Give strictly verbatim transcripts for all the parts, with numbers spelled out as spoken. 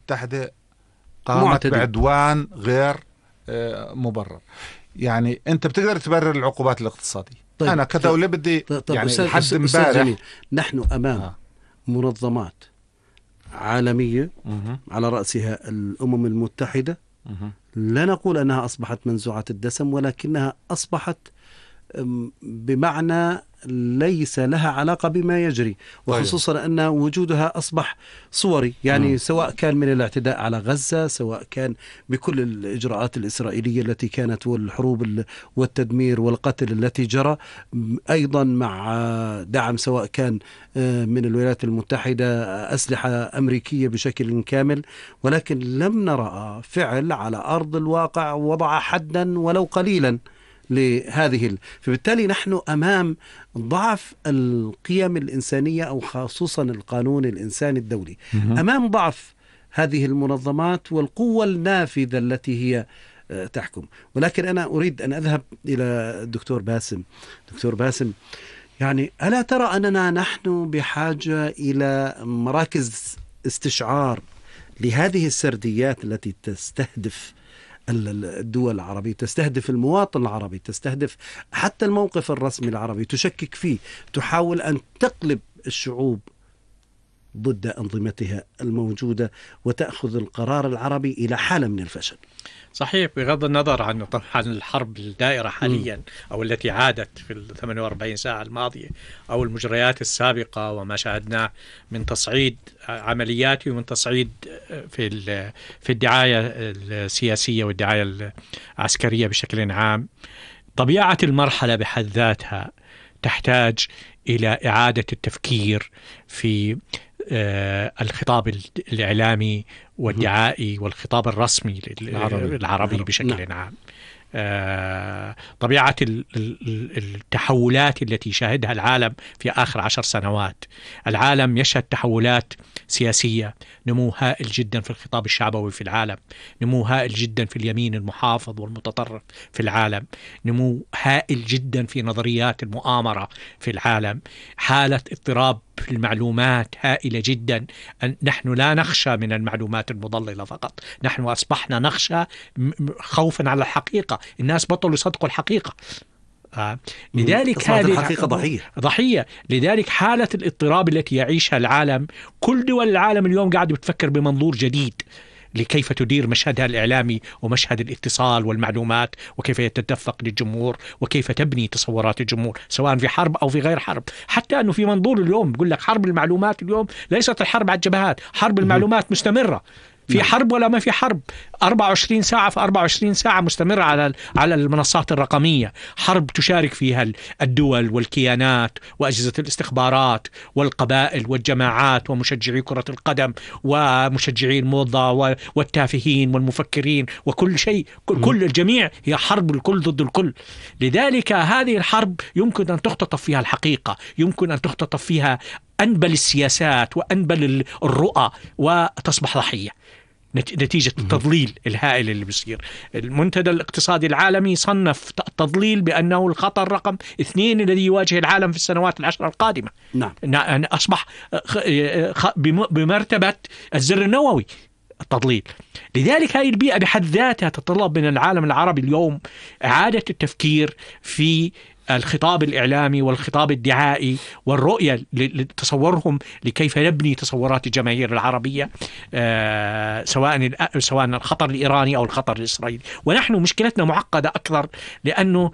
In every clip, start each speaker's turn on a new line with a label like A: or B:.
A: المتحدة قامت
B: معتدل.
A: بعدوان غير مبرر. يعني أنت بتقدر تبرر العقوبات الاقتصادية. طيب أنا كدولة بدي
B: طيب
A: يعني
B: أستاذ
A: لحد
B: أستاذ
A: امبارح
B: جميل، نحن أمام آه. منظمات عالمية
A: مه.
B: على رأسها الأمم المتحدة،
A: مه.
B: لا نقول أنها أصبحت منزوعة الدسم، ولكنها أصبحت بمعنى ليس لها علاقة بما يجري، وخصوصا طيب. أن وجودها أصبح صوري، يعني م. سواء كان من الاعتداء على غزة، سواء كان بكل الإجراءات الإسرائيلية التي كانت، والحروب والتدمير والقتل التي جرى، أيضا مع دعم سواء كان من الولايات المتحدة أسلحة أمريكية بشكل كامل، ولكن لم نرى فعل على أرض الواقع وضع حدا ولو قليلا لهذه ال... فبالتالي نحن أمام ضعف القيم الإنسانية، أو خصوصا القانون الإنساني الدولي، أمام ضعف هذه المنظمات والقوة النافذة التي هي تحكم. ولكن أنا أريد أن أذهب إلى الدكتور باسم. دكتور باسم، يعني ألا ترى أننا نحن بحاجة إلى مراكز استشعار لهذه السرديات التي تستهدف الدول العربية، تستهدف المواطن العربي، تستهدف حتى الموقف الرسمي العربي، تشكك فيه، تحاول أن تقلب الشعوب ضد أنظمتها الموجودة وتأخذ القرار العربي إلى حالة من الفشل؟
C: صحيح، بغض النظر عن طبعا الحرب الدائرة حاليا م. أو التي عادت في ال ثمانية وأربعين ساعة الماضية، أو المجريات السابقة وما شاهدناه من تصعيد عملياتي ومن تصعيد في في الدعاية السياسية والدعاية العسكرية بشكل عام. طبيعة المرحلة بحد ذاتها تحتاج إلى إعادة التفكير في الخطاب الإعلامي والدعائي والخطاب الرسمي العربي, العربي بشكل نعم. عام. آه طبيعة التحولات التي شاهدها العالم في آخر عشر سنوات، العالم يشهد تحولات سياسية، نمو هائل جدا في الخطاب الشعبوي في العالم، نمو هائل جدا في اليمين المحافظ والمتطرف في العالم، نمو هائل جدا في نظريات المؤامرة في العالم، حالة اضطراب في المعلومات هائلة جدا. نحن لا نخشى من المعلومات المضللة فقط، نحن أصبحنا نخشى خوفا على الحقيقة، الناس بطلوا يصدقوا الحقيقة. آه. لذلك هذه
B: الحقيقة ضحية
C: ضحية لذلك حالة الاضطراب التي يعيشها العالم، كل دول العالم اليوم قاعدة بتفكر بمنظور جديد لكيف تدير مشهدها الإعلامي ومشهد الاتصال والمعلومات، وكيف يتدفق للجمهور، وكيف تبني تصورات الجمهور سواء في حرب أو في غير حرب. حتى أنه في منظور اليوم بيقول لك حرب المعلومات اليوم ليست الحرب على الجبهات، حرب المعلومات مستمرة، في حرب ولا ما في حرب، أربعة وعشرين ساعة في أربعة وعشرين ساعة مستمرة على على المنصات الرقمية، حرب تشارك فيها الدول والكيانات وأجهزة الاستخبارات والقبائل والجماعات ومشجعي كرة القدم ومشجعي الموضة والتافهين والمفكرين وكل شيء، كل الجميع، هي حرب الكل ضد الكل. لذلك هذه الحرب يمكن أن تختطف فيها الحقيقة، يمكن أن تختطف فيها أنبل السياسات وأنبل الرؤى وتصبح ضحية نتيجة التضليل الهائل اللي بيصير. المنتدى الاقتصادي العالمي صنف التضليل بأنه الخطر رقم اثنين الذي يواجه العالم في السنوات العشر القادمة.
B: نعم.
C: أصبح بمرتبة الزر النووي التضليل. لذلك هذه البيئة بحد ذاتها تتطلب من العالم العربي اليوم إعادة التفكير في الخطاب الإعلامي والخطاب الدعائي والرؤية لتصورهم لكيف نبني تصورات الجماهير العربية، آه سواء سواء الخطر الإيراني أو الخطر الإسرائيلي. ونحن مشكلتنا معقدة أكثر، لأنه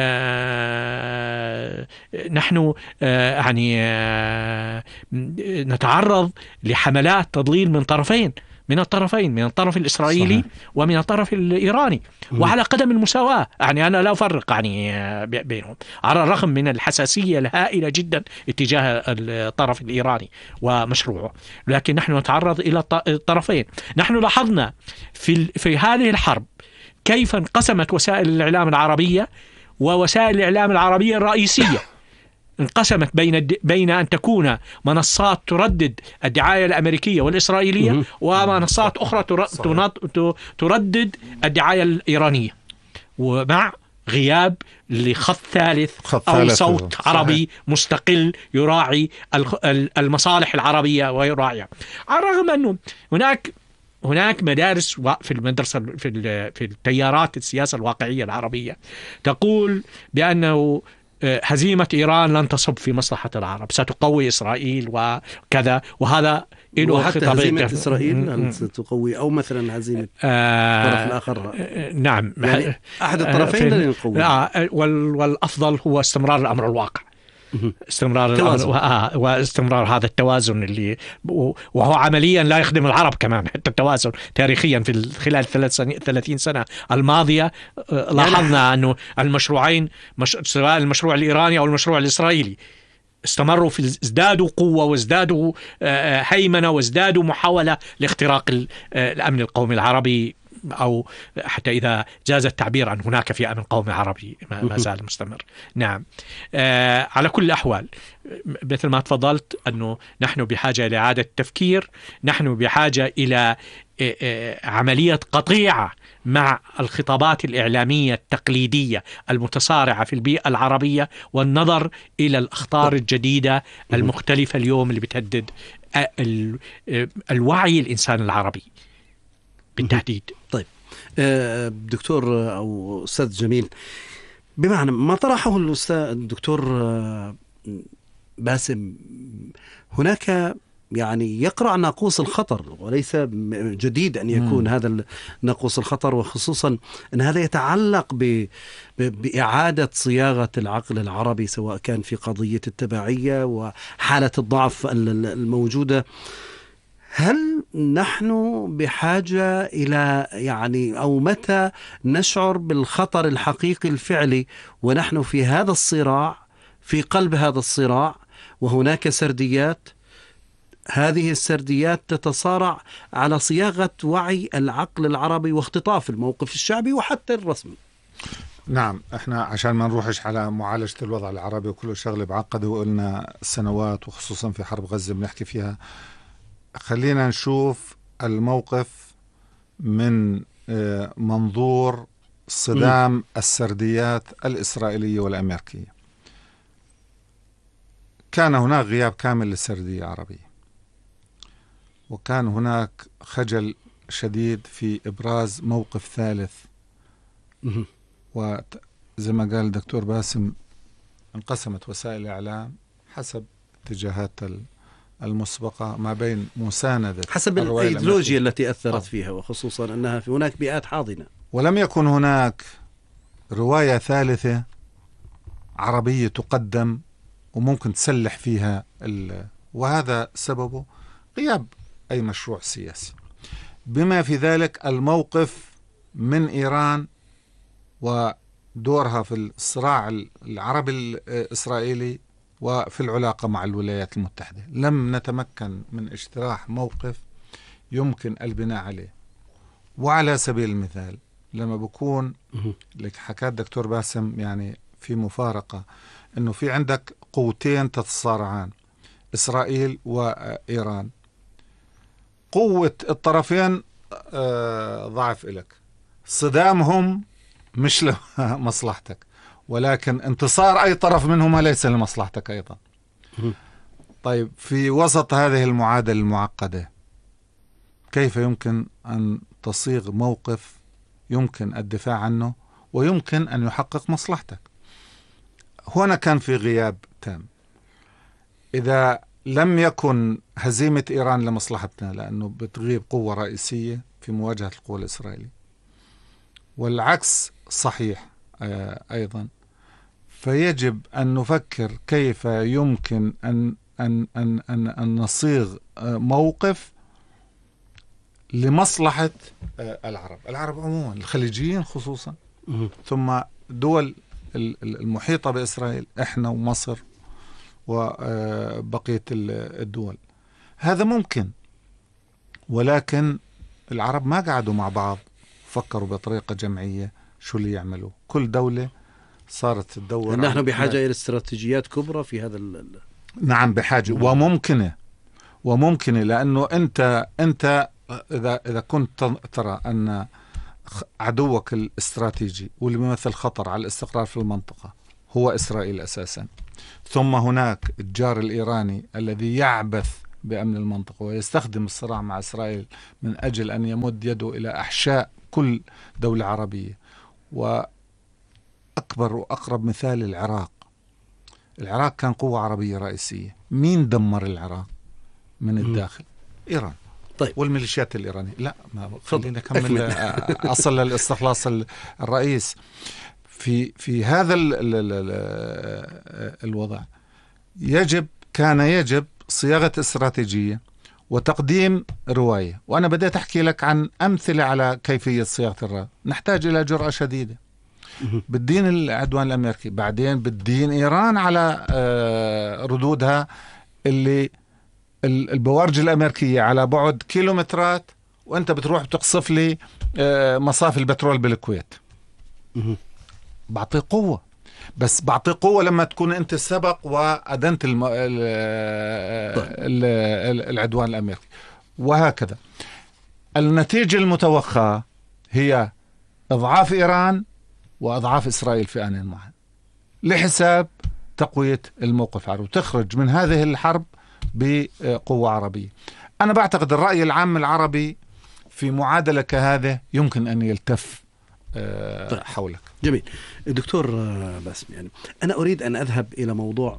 C: آه نحن آه يعني آه نتعرض لحملات تضليل من طرفين من الطرفين من الطرف الإسرائيلي صحيح. ومن الطرف الإيراني، وعلى قدم المساواة. يعني أنا لا أفرق يعني بينهم، على الرغم من الحساسية الهائلة جدا اتجاه الطرف الإيراني ومشروعه، لكن نحن نتعرض إلى الطرفين. نحن لاحظنا في في هذه الحرب كيف انقسمت وسائل الإعلام العربية، ووسائل الإعلام العربية الرئيسية انقسمت بين بين أن تكون منصات تردد الدعاية الأمريكية والإسرائيلية ومنصات أخرى تردد الدعاية الإيرانية، ومع غياب لخط ثالث خط أو ثالث صوت صحيح. عربي مستقل يراعي المصالح العربية ويراعي، على الرغم أنه هناك هناك مدارس في المدرسة في في التيارات السياسة الواقعية العربية تقول بأنه هزيمة إيران لن تصب في مصلحة العرب، ستقوي إسرائيل وكذا، وهذا
B: وحتى هزيمة إسرائيل هل ستقوي أو مثلا هزيمة الطرف الآخر؟
C: آه نعم،
B: يعني أحد الطرفين لن يقوي.
C: آه والأفضل هو استمرار الأمر الواقع، استمرار الأمر آه واستمرار هذا التوازن اللي وهو عمليا لا يخدم العرب كمان، حتى التوازن تاريخيا في خلال ثلاثين سنة الماضية لاحظنا أنه المشروعين مش... سواء المشروع الإيراني أو المشروع الإسرائيلي استمروا في ازدادوا قوة وازدادوا هيمنة وازدادوا محاولة لاختراق الأمن القومي العربي، أو حتى إذا جاز التعبير عن هناك في أمن قومي عربي ما زال مستمر. نعم. آه على كل الأحوال مثل ما تفضلت أنه نحن بحاجة إلى إعادة تفكير، نحن بحاجة إلى آه آه عملية قطيعة مع الخطابات الإعلامية التقليدية المتصارعة في البيئة العربية، والنظر إلى الأخطار الجديدة المختلفة اليوم اللي بتهدد الوعي الإنسان العربي بالتحديد.
B: طيب دكتور أو أستاذ جميل، بمعنى ما طرحه الأستاذ الدكتور باسم، هناك يعني يقرأ ناقوس الخطر، وليس جديد أن يكون م. هذا ناقوس الخطر، وخصوصا أن هذا يتعلق ب... بإعادة صياغة العقل العربي، سواء كان في قضية التبعية وحالة الضعف الموجودة. هل نحن بحاجة إلى يعني أو متى نشعر بالخطر الحقيقي الفعلي ونحن في هذا الصراع، في قلب هذا الصراع، وهناك سرديات، هذه السرديات تتصارع على صياغة وعي العقل العربي واختطاف الموقف الشعبي وحتى الرسمي؟
A: نعم، احنا عشان ما نروحش على معالجة الوضع العربي وكل شغله بعقده، وقلنا سنوات وخصوصا في حرب غزة بنحكي فيها، خلينا نشوف الموقف من منظور صدام السرديات الإسرائيلية والأمريكية. كان هناك غياب كامل للسردية العربية، وكان هناك خجل شديد في إبراز موقف ثالث، وزي ما قال الدكتور باسم انقسمت وسائل الإعلام حسب اتجاهات المسبقة ما بين مساندة
B: حسب الأيديولوجيا التي أثرت فيها، وخصوصا أنها في هناك بيئات حاضنة،
A: ولم يكن هناك رواية ثالثة عربية تقدم وممكن تسلح فيها ال... وهذا سببه غياب أي مشروع سياسي، بما في ذلك الموقف من إيران ودورها في الصراع العربي الإسرائيلي وفي العلاقة مع الولايات المتحدة. لم نتمكن من اجتراح موقف يمكن البناء عليه. وعلى سبيل المثال لما بكون لك حكى الدكتور باسم يعني في مفارقة أنه في عندك قوتين تتصارعان، إسرائيل وإيران، قوة الطرفين ضعف إلك، صدامهم مش لمصلحتك، ولكن انتصار أي طرف منهما ليس لمصلحتك أيضا. طيب في وسط هذه المعادلة المعقدة كيف يمكن أن تصيغ موقف يمكن الدفاع عنه ويمكن أن يحقق مصلحتك؟ هنا كان في غياب تام. إذا لم يكن هزيمة إيران لمصلحتنا لأنه بتغيب قوة رئيسية في مواجهة القوة الإسرائيلية، والعكس صحيح أيضا، فيجب أن نفكر كيف يمكن أن أن أن أن, أن نصيغ موقف لمصلحة العرب، العرب عموما، الخليجيين خصوصا، ثم دول المحيطة بإسرائيل، إحنا ومصر وبقية الدول. هذا ممكن، ولكن العرب ما قعدوا مع بعض فكروا بطريقة جمعية شو اللي يعملوا. كل دولة صارت تدور.
B: نحن بحاجة إلى استراتيجيات كبرى في هذا ال...
A: نعم بحاجة، وممكنة وممكنة لأنه أنت أنت إذا إذا كنت ترى أن عدوك الاستراتيجي واللي بيمثل خطر على الاستقرار في المنطقة هو إسرائيل أساسا، ثم هناك الجار الإيراني الذي يعبث بأمن المنطقة، ويستخدم الصراع مع إسرائيل من أجل أن يمد يده إلى أحشاء كل دولة عربية. وأكبر وأقرب مثال العراق. العراق كان قوة عربية رئيسية. مين دمر العراق من الداخل؟ إيران.
B: طيب.
A: والميليشيات الإيرانية. لا، ما خلينا نكمل أصل الاستخلاص الرئيس في في هذا ال ال ال الوضع. يجب كان يجب صياغة استراتيجية وتقديم رواية. وأنا بدأت أحكي لك عن أمثلة على كيفية صياغة الرواية. نحتاج إلى جرأة شديدة. بالدين العدوان الأمريكي، بعدين بالدين إيران على ردودها اللي البوارج الأمريكية على بعد كيلومترات، وأنت بتروح بتقصف لي مصافي البترول بالكويت. بعطي قوة، بس بعطي قوة لما تكون أنت سبق وأدنت الم... ال... ال... العدوان الأمريكي. وهكذا النتيجة المتوقعة هي إضعاف إيران وأضعاف إسرائيل في آن واحد لحساب تقوية الموقف العربي، وتخرج من هذه الحرب بقوة عربية. أنا بعتقد الرأي العام العربي في معادلة كهذه يمكن أن يلتف حولك.
B: جميل دكتور باسم، يعني أنا أريد أن أذهب إلى موضوع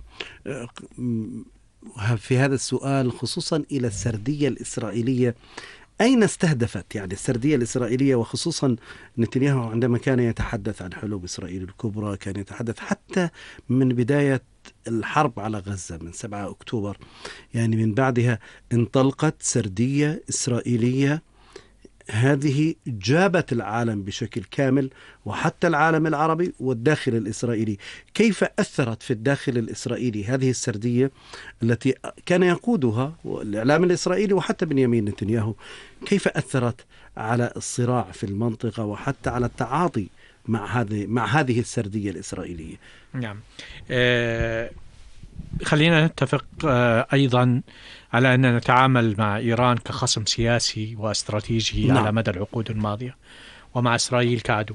B: في هذا السؤال، خصوصا إلى السردية الإسرائيلية. أين استهدفت يعني السردية الإسرائيلية، وخصوصا نتنياهو عندما كان يتحدث عن حلول إسرائيل الكبرى كان يتحدث حتى من بداية الحرب على غزة من سبعة أكتوبر، يعني من بعدها انطلقت سردية إسرائيلية هذه جابت العالم بشكل كامل، وحتى العالم العربي والداخل الإسرائيلي. كيف أثرت في الداخل الإسرائيلي هذه السردية التي كان يقودها الإعلام الإسرائيلي وحتى بنيامين نتنياهو؟ كيف أثرت على الصراع في المنطقة وحتى على التعاطي مع هذه مع هذه السردية الإسرائيلية؟
C: نعم. أه خلينا نتفق أه أيضا على أن نتعامل مع إيران كخصم سياسي واستراتيجي نعم. على مدى العقود الماضية، ومع إسرائيل كعدو،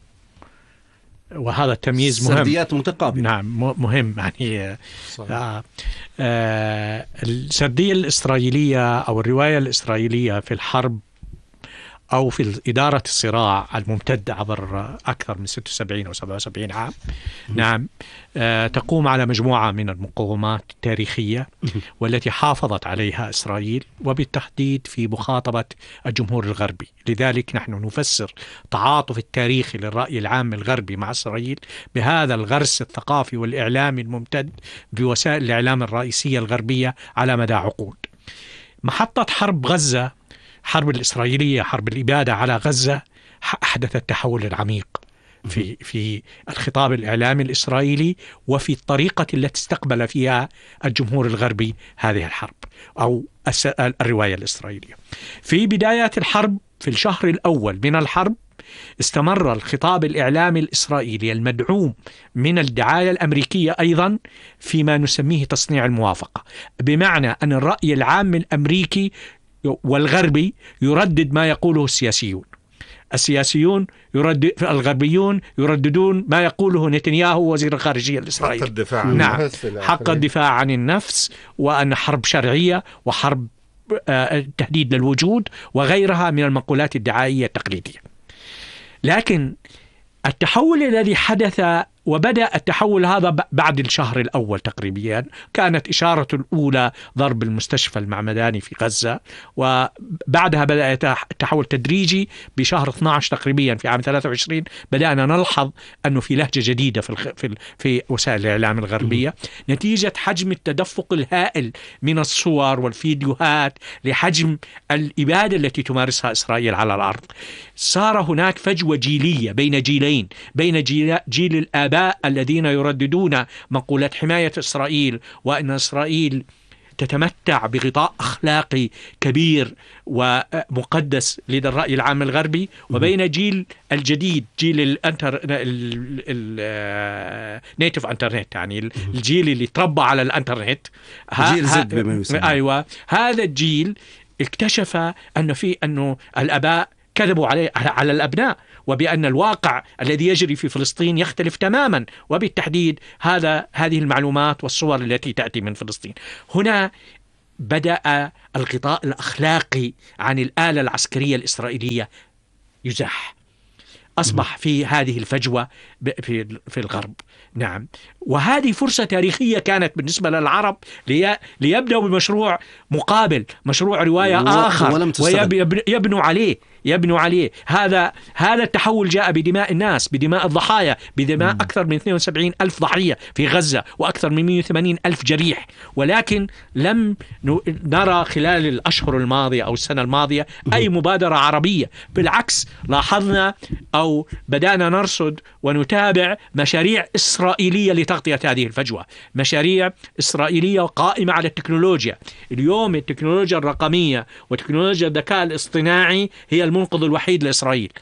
C: وهذا التمييز مهم.
B: سرديات متقابلة.
C: نعم مهم. يعني آه آه السردية الإسرائيلية أو الرواية الإسرائيلية في الحرب أو في إدارة الصراع الممتد عبر أكثر من ستة وسبعين أو سبعة وسبعين عام نعم آه تقوم على مجموعة من المقومات التاريخية والتي حافظت عليها إسرائيل، وبالتحديد في مخاطبة الجمهور الغربي. لذلك نحن نفسر تعاطف التاريخ للرأي العام الغربي مع إسرائيل بهذا الغرس الثقافي والإعلامي الممتد بوسائل الإعلام الرئيسية الغربية على مدى عقود. محطة حرب غزة، حرب الإسرائيلية، حرب الإبادة على غزة، أحدث التحول العميق في في الخطاب الإعلامي الإسرائيلي وفي الطريقة التي استقبل فيها الجمهور الغربي هذه الحرب أو الرواية الإسرائيلية. في بدايات الحرب في الشهر الأول من الحرب استمر الخطاب الإعلامي الإسرائيلي المدعوم من الدعاية الأمريكية أيضا فيما نسميه تصنيع الموافقة، بمعنى أن الرأي العام الأمريكي والغربي يردد ما يقوله السياسيون. السياسيون يردد، الغربيون يرددون ما يقوله نتنياهو وزير الخارجية الإسرائيلي.
A: حق الدفاع عن
C: نعم.
A: النفس.
C: حق الدفاع عن النفس، وأن حرب شرعية وحرب تهديد للوجود وغيرها من المقولات الدعائية التقليدية. لكن التحول الذي حدث، وبدأ التحول هذا بعد الشهر الأول تقريبا، كانت إشارة الأولى ضرب المستشفى المعمداني في غزة، وبعدها بدأ التحول تدريجي. بشهر اثني عشر تقريبا في عام ثلاثة وعشرين بدأنا نلحظ أنه في لهجة جديدة في الخ... في, ال... في وسائل الإعلام الغربية نتيجة حجم التدفق الهائل من الصور والفيديوهات لحجم الإبادة التي تمارسها إسرائيل على الأرض. صار هناك فجوة جيلية بين جيلين، بين جيل, جيل الآباء الذين يرددون مقولة حماية إسرائيل وأن إسرائيل تتمتع بغطاء أخلاقي كبير ومقدس لدى الرأي العام الغربي، وبين جيل الجديد، جيل الانتر النيتف انترنت، يعني الجيل اللي تربى على الانترنت،
B: جيل زد بما يسمى.
C: أيوة، هذا الجيل اكتشف أنه في أنه الآباء كذبوا عليه على الأبناء، وبأن الواقع الذي يجري في فلسطين يختلف تماما، وبالتحديد هذا هذه المعلومات والصور التي تأتي من فلسطين. هنا بدأ الغطاء الأخلاقي عن الآلة العسكرية الإسرائيلية يزاح، أصبح في هذه الفجوة في في الغرب. نعم، وهذه فرصة تاريخية كانت بالنسبة للعرب لي ليبدأوا بمشروع مقابل، مشروع رواية
B: و...
C: آخر ويبنوا عليه يبنوا عليه. هذا هذا التحول جاء بدماء الناس، بدماء الضحايا، بدماء أكثر من اثنين وسبعين ألف ضحية في غزة وأكثر من مئة وثمانين ألف جريح. ولكن لم نرى خلال الأشهر الماضية أو السنة الماضية أي مبادرة عربية. بالعكس، لاحظنا أو بدأنا نرصد ونتابع مشاريع إسرائيلية لتغطية هذه الفجوة، مشاريع إسرائيلية قائمة على التكنولوجيا. اليوم التكنولوجيا الرقمية وتكنولوجيا الذكاء الاصطناعي هي المنقذ الوحيد لإسرائيل.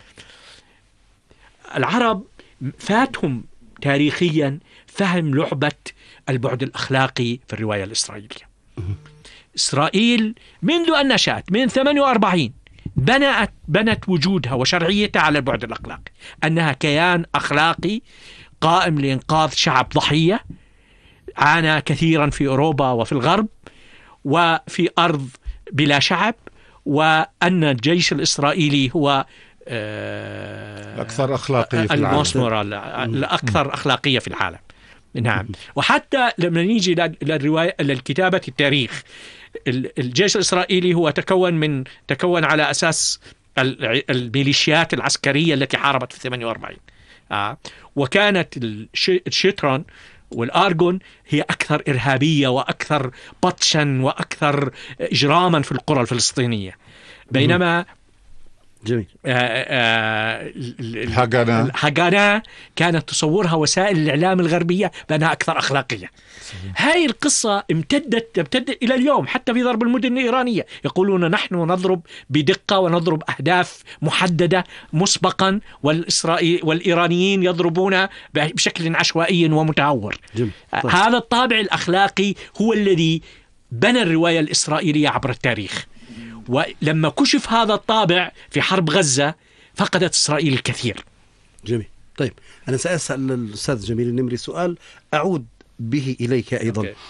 C: العرب فاتهم تاريخيا فهم لعبة البعد الأخلاقي في الرواية الإسرائيلية. إسرائيل منذ أن نشأت من ثمانية وأربعين بنت بنت وجودها وشرعيتها على البعد الأخلاقي، أنها كيان أخلاقي قائم لإنقاذ شعب ضحية عانى كثيرا في أوروبا وفي الغرب وفي أرض بلا شعب، وأن الجيش الإسرائيلي هو
A: الأكثر أخلاقية في
C: المثمرة الأكثر أخلاقية في العالم. نعم، وحتى لما نيجي للرواية للكتابة التاريخ، الجيش الإسرائيلي هو تكون من تكون على أساس الميليشيات العسكرية التي حاربت في ثمانية وأربعين، آه. وكانت الشيترون والأرغون هي أكثر إرهابية وأكثر بطشا وأكثر إجراما في القرى الفلسطينية، بينما
B: جميل.
C: الهاغانا الهاغانا كانت تصورها وسائل الإعلام الغربية بأنها أكثر أخلاقية. هاي القصة امتدت امتدت إلى اليوم، حتى في ضرب المدن الإيرانية يقولون نحن نضرب بدقة ونضرب أهداف محددة مسبقا، والإسرائيل والإيرانيين يضربون بشكل عشوائي ومتهور. هذا الطابع الأخلاقي هو الذي بنى الرواية الإسرائيلية عبر التاريخ، ولما كشف هذا الطابع في حرب غزة فقدت إسرائيل الكثير.
B: جميل. طيب أنا سأسأل الأستاذ جميل النمري سؤال أعود به إليك أيضا. أوكي.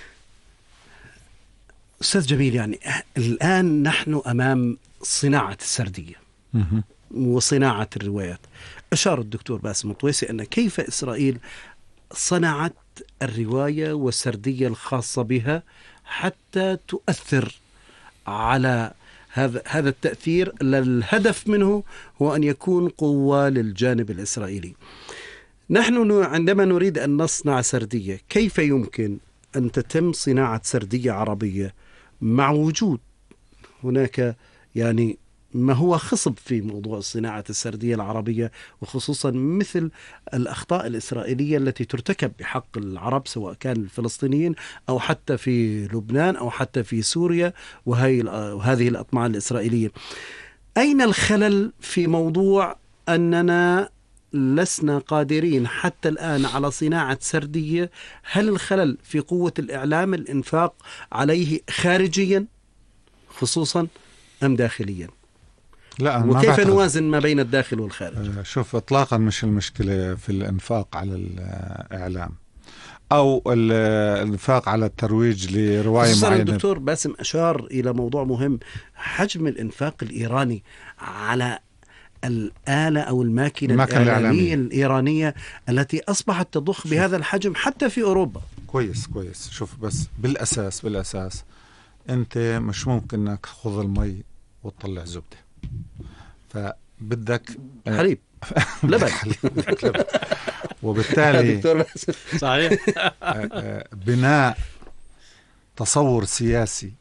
B: أستاذ جميل، يعني الآن نحن أمام صناعة السردية وصناعة الروايات. أشار الدكتور باسم الطويسي أن كيف إسرائيل صنعت الرواية والسردية الخاصة بها حتى تؤثر على هذا هذا التأثير. الهدف منه هو أن يكون قوة للجانب الإسرائيلي. نحن عندما نريد أن نصنع سردية، كيف يمكن أن تتم صناعة سردية عربية مع وجود هناك يعني ما هو خصب في موضوع صناعة السردية العربية، وخصوصا مثل الأخطاء الإسرائيلية التي ترتكب بحق العرب سواء كان الفلسطينيين أو حتى في لبنان أو حتى في سوريا وهذه الأطماع الإسرائيلية. أين الخلل في موضوع أننا لسنا قادرين حتى الآن على صناعة سردية؟ هل الخلل في قوة الإعلام الإنفاق عليه خارجيا خصوصا أم داخليا؟
A: لا،
B: وكيف نوازن ما بين الداخل والخارج؟
A: شوف، إطلاقا مش المشكلة في الإنفاق على الإعلام أو الإنفاق على الترويج لرواية معينة.
B: الدكتور باسم أشار إلى موضوع مهم، حجم الإنفاق الإيراني على الآلة أو الماكينة الإعلامية الإيرانية التي أصبحت تضخ بهذا الحجم حتى في أوروبا.
A: كويس كويس. شوف، بس بالأساس بالأساس أنت مش ممكن أنك تأخذ المي وتطلع زبدة، فبدك
B: حليب لبن.
A: وبالتالي
C: صحيح
A: بناء تصور سياسي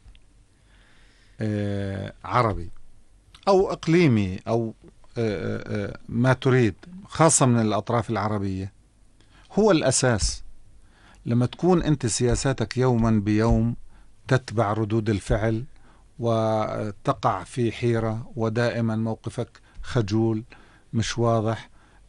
A: عربي أو إقليمي أو ما تريد، خاصة من الأطراف العربية، هو الأساس. لما تكون أنت سياساتك يوما بيوم تتبع ردود الفعل وتقع في حيرة ودائما موقفك خجول مش واضح،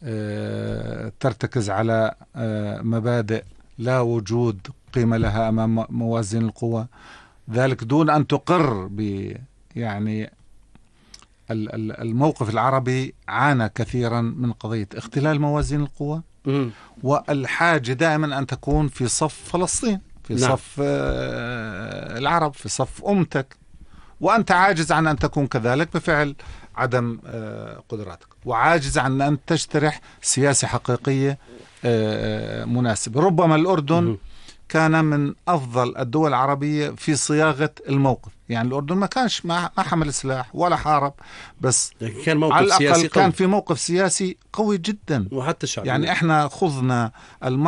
A: ترتكز على مبادئ لا وجود قيمة لها أمام موازين القوى، ذلك دون أن تقر ب يعني الموقف العربي عانى كثيرا من قضية اختلال موازين القوى والحاجة دائما أن تكون في صف فلسطين. في
B: نعم.
A: صف آه، العرب، في صف أمتك، وأنت عاجز عن أن تكون كذلك بفعل عدم آه، قدراتك، وعاجز عن أن تجترح سياسة حقيقية آه، مناسبة. ربما الأردن كان من أفضل الدول العربية في صياغة الموقف، يعني الأردن ما كانش ما ما حمل سلاح ولا حارب، بس
B: كان موقف
A: على الأقل
B: سياسي
A: كان
B: قوي.
A: في موقف سياسي قوي جدا.
B: وحتى شعبي.
A: يعني احنا خضنا الم